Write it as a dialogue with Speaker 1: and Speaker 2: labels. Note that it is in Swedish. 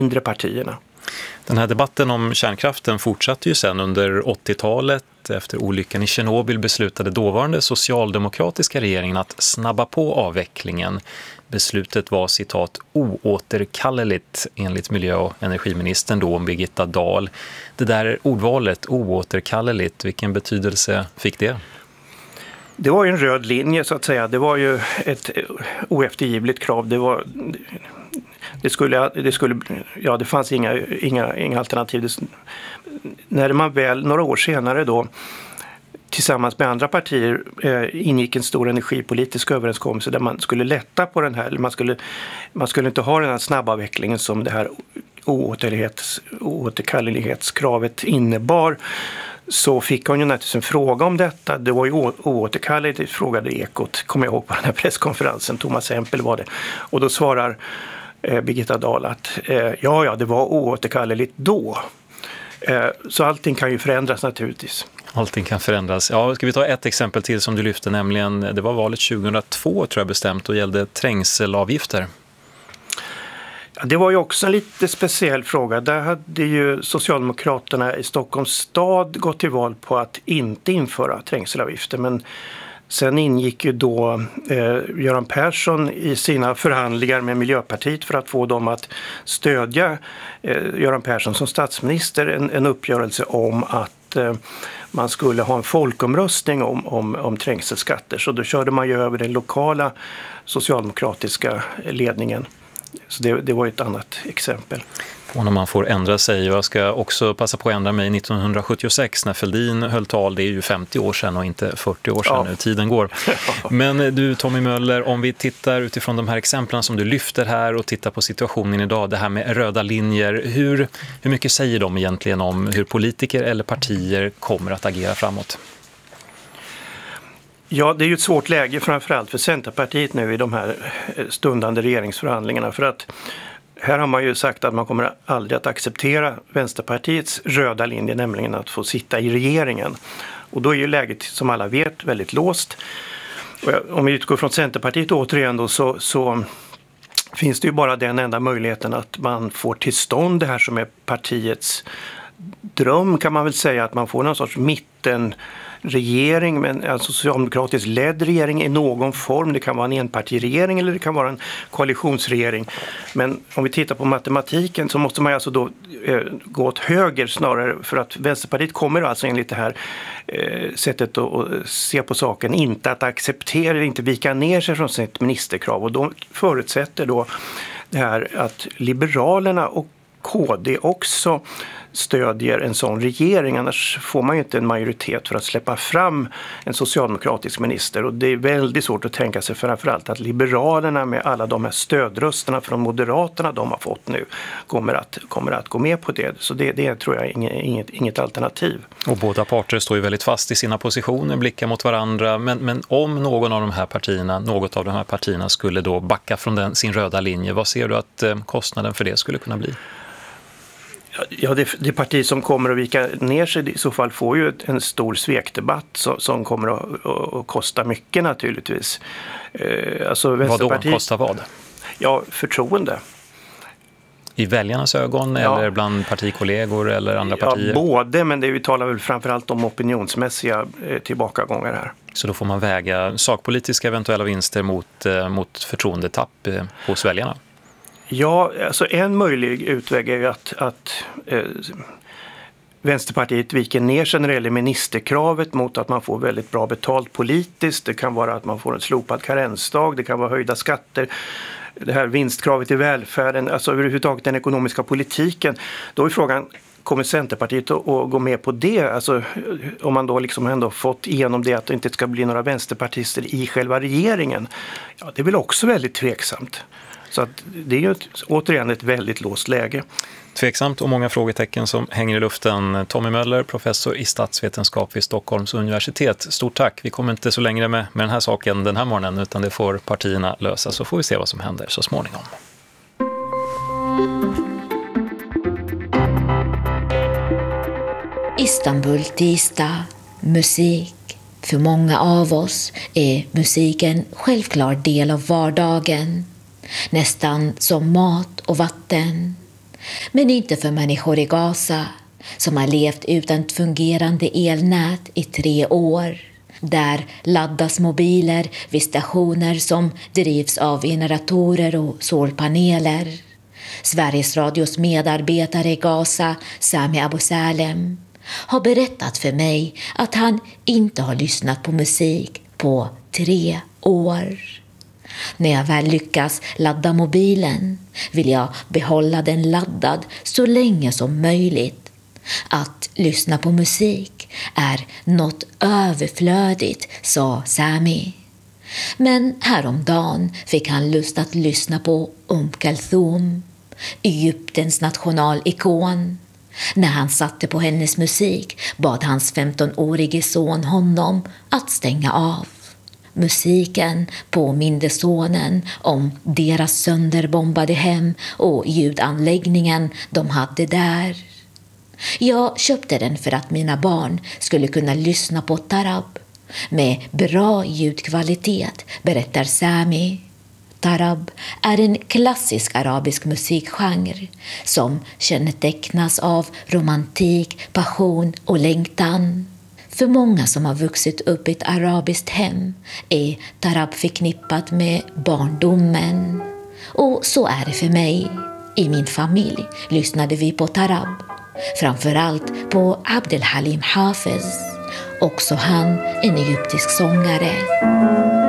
Speaker 1: mindre partierna.
Speaker 2: Den här debatten om kärnkraften fortsatte ju sen under 80-talet. Efter olyckan i Tjernobyl beslutade dåvarande socialdemokratiska regeringen att snabba på avvecklingen. Beslutet var citat oåterkalleligt enligt miljö- och energiministern då om Birgitta Dahl. Det där ordvalet oåterkalleligt, vilken betydelse fick det?
Speaker 1: Det var ju en röd linje så att säga. Det var ju ett oeftergivligt krav. Det fanns inga alternativ. När man väl några år senare då tillsammans med andra partier ingick en stor energipolitisk överenskommelse där man skulle lätta på den här. Man skulle inte ha den här snabbavvecklingen som det här oåterkallelighetskravet innebar. Så fick hon ju naturligtvis en fråga om detta. Det var ju oåterkalleligt, frågade Ekot, kommer jag ihåg på den här presskonferensen. Thomas Hempel var det. Och då svarar Birgitta Dahl att ja, det var oåterkalleligt då. Så allting kan ju förändras naturligtvis.
Speaker 2: Allting kan förändras. Ja, ska vi ta ett exempel till som du lyfte, nämligen det var valet 2002 tror jag bestämt och gällde trängselavgifter.
Speaker 1: Ja, det var ju också en lite speciell fråga. Där hade ju Socialdemokraterna i Stockholms stad gått till val på att inte införa trängselavgifter. Men sen ingick ju då Göran Persson i sina förhandlingar med Miljöpartiet för att få dem att stödja Göran Persson som statsminister. En uppgörelse om att man skulle ha en folkomröstning om trängselskatter. Så då körde man ju över den lokala socialdemokratiska ledningen. Så det var ett annat exempel.
Speaker 2: Och när man får ändra sig. Jag ska också passa på att ändra mig 1976 när Fälldin höll tal. Det är ju 50 år sedan och inte 40 år sedan nu. Tiden går. Men du Tommy Möller, om vi tittar utifrån de här exemplen som du lyfter här och tittar på situationen idag. Det här med röda linjer. Hur mycket säger de egentligen om hur politiker eller partier kommer att agera framåt?
Speaker 1: Ja, det är ju ett svårt läge framförallt för Centerpartiet nu i de här stundande regeringsförhandlingarna. För att här har man ju sagt att man kommer aldrig att acceptera Vänsterpartiets röda linje, nämligen att få sitta i regeringen. Och då är ju läget som alla vet väldigt låst. Och om vi utgår från Centerpartiet återigen då så finns det ju bara den enda möjligheten att man får till stånd det här som är partiets dröm, kan man väl säga, att man får någon sorts mittenregering, men en socialdemokratiskt ledd regering i någon form. Det kan vara en enpartiregering eller det kan vara en koalitionsregering. Men om vi tittar på matematiken så måste man alltså då gå åt höger snarare, för att Vänsterpartiet kommer alltså enligt det här sättet att se på saken inte att acceptera, inte vika ner sig från sitt ministerkrav. Och då förutsätter då det här att Liberalerna och KD också stödjer en sån regering, annars får man ju inte en majoritet för att släppa fram en socialdemokratisk minister. Och det är väldigt svårt att tänka sig framförallt att Liberalerna med alla de här stödrösterna från Moderaterna de har fått nu kommer att gå med på det. Så det tror jag är inget alternativ.
Speaker 2: Och båda parter står ju väldigt fast i sina positioner, blickar mot varandra. Men om något av de här partierna skulle då backa från sin röda linje, vad ser du att kostnaden för det skulle kunna bli?
Speaker 1: Ja, det parti som kommer att vika ner sig i så fall får ju en stor svekdebatt som kommer att kosta mycket naturligtvis. Alltså
Speaker 2: vad då? Kostar vad?
Speaker 1: Ja, förtroende.
Speaker 2: I väljarnas ögon eller bland partikollegor eller andra partier?
Speaker 1: Ja, både, men vi talar väl framförallt om opinionsmässiga tillbakagångar här.
Speaker 2: Så då får man väga sakpolitiska eventuella vinster mot förtroendetapp hos väljarna?
Speaker 1: Ja, alltså en möjlig utväg är ju att Vänsterpartiet viker ner sig när det gäller ministerkravet mot att man får väldigt bra betalt politiskt. Det kan vara att man får en slopad karensdag, det kan vara höjda skatter, det här vinstkravet i välfärden, alltså överhuvudtaget den ekonomiska politiken. Då är frågan, kommer Centerpartiet att gå med på det? Alltså om man då liksom ändå fått igenom det att det inte ska bli några vänsterpartister i själva regeringen. Ja, det är väl också väldigt tveksamt. Så att det är ju återigen ett väldigt låst läge.
Speaker 2: Tveksamt och många frågetecken som hänger i luften. Tommy Möller, professor i statsvetenskap vid Stockholms universitet. Stort tack. Vi kommer inte så längre med den här saken den här morgonen, utan det får partierna lösa, så får vi se vad som händer så småningom.
Speaker 3: Istanbul tisdag, musik. För många av oss är musiken självklar del av vardagen. Nästan som mat och vatten. Men inte för människor i Gaza som har levt utan ett fungerande elnät i 3 år. Där laddas mobiler vid stationer som drivs av generatorer och solpaneler. Sveriges Radios medarbetare i Gaza, Sami Abu Salem, har berättat för mig att han inte har lyssnat på musik på 3 år. När jag väl lyckas ladda mobilen vill jag behålla den laddad så länge som möjligt. Att lyssna på musik är något överflödigt, sa Sami. Men häromdagen fick han lust att lyssna på Kulthum, Egyptens nationalikon. När han satte på hennes musik bad hans 15-årige son honom att stänga av. Musiken påminde sonen om deras sönderbombade hem och ljudanläggningen de hade där. Jag köpte den för att mina barn skulle kunna lyssna på tarab med bra ljudkvalitet, berättar Sami. Tarab är en klassisk arabisk musikgenre som kännetecknas av romantik, passion och längtan. För många som har vuxit upp i ett arabiskt hem är tarab förknippat med barndomen. Och så är det för mig. I min familj lyssnade vi på tarab. Framförallt på Abdel Halim Hafez, också han en egyptisk sångare.